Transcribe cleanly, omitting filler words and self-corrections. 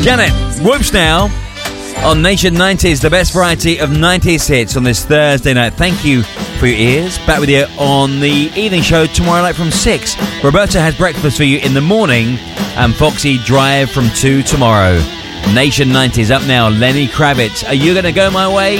Janet, Whoops Now on Nation 90s, the best variety of 90s hits on this Thursday night. Thank you for your ears. Back with you on the evening show tomorrow night from 6. Roberta has breakfast for you in the morning, and Foxy Drive from 2 tomorrow. Nation 90s up now. Lenny Kravitz, Are You Gonna Go My Way?